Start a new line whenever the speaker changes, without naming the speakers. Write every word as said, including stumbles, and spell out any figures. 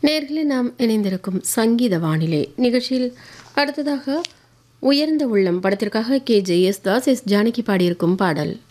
நேர்களே நாம் இணைந்திருக்கும் சங்கீத வானிலை நிகழ்ச்சியில் அடுத்ததாக உயர்ந்த உள்ளம் படத்திற்காக K J S Das S Janaki பாடியிருக்கும் பாடல்.